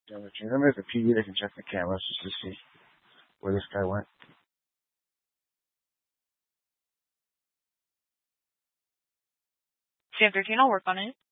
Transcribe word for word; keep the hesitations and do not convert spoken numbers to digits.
Let me have the P D that can check the cameras just to see where this guy went. Sam thirteen, I'll work on it.